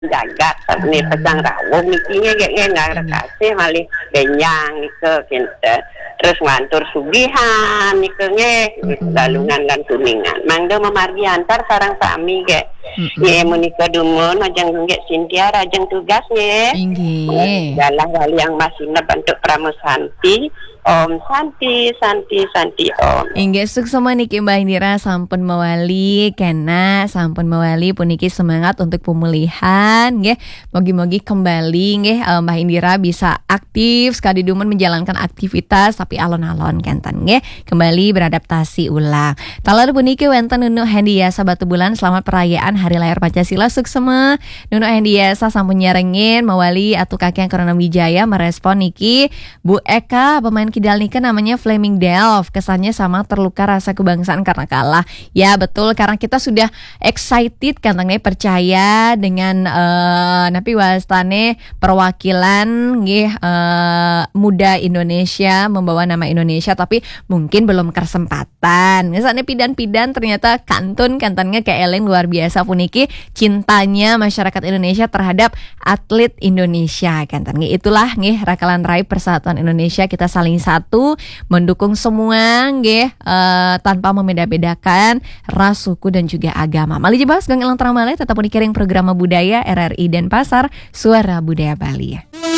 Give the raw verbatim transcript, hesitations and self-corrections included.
Jagat ni Heeh. pasang rawuh niki nge ngarep Iya. kasih malih benyang nike kinten. Terus ngantur sugihan nike nge Mhm. dalungan lan kuningan. Mangda memargi antar sarang sami ge. Ye Mhm. menika dumun ajeng nge Cynthia rajeng tugas nge. Inggih. Dalah wali yang masih untuk Pramusanti. Om Santi Santi Santi Om. Inggih suksema niki Mbah Indira sampun mewali kena sampun mewali puniki semangat untuk pemulihan nggih. Mogi-mogi kembali nggih e, Mbah Indira bisa aktif sekali dumun menjalankan aktivitas tapi alon-alon kenten nggih. Kembali beradaptasi ulang. Talar puniki wonten Nunu Hendiasa Batu Bulan selamat perayaan Hari Lahir Pancasila suksema. Nunu Hendiasa sampun nyarengin mewali atu kakek Corona Wijaya merespon niki Bu Eka pemain kidal nika namanya Flaming Delve. Kesannya sama terluka rasa kebangsaan karena kalah. Ya betul karena kita sudah excited katanya percaya dengan uh, napi wastane perwakilan nggih uh, muda Indonesia membawa nama Indonesia tapi mungkin belum kesempatan. Misalnya pidan-pidan ternyata kantun kantannya kayak Ellen luar biasa puniki cintanya masyarakat Indonesia terhadap atlet Indonesia kantannya. Itulah nggih rakalan raih Persatuan Indonesia kita saling satu mendukung semua nggih uh, tanpa membeda-bedakan ras, suku dan juga agama. Mali jebas gang ilang terang malih tetap dikiring program budaya R R I Denpasar Suara Budaya Bali.